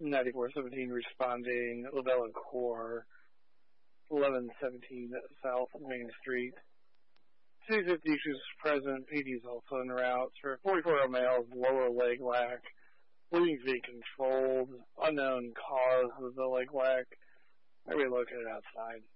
9417 responding, Lavelle and Core, 1117 South Main Street. 250 issues present, PD is also en route for 44-year-old male, lower leg lack, bleeding to be controlled, unknown cause of the leg lack. Maybe located outside.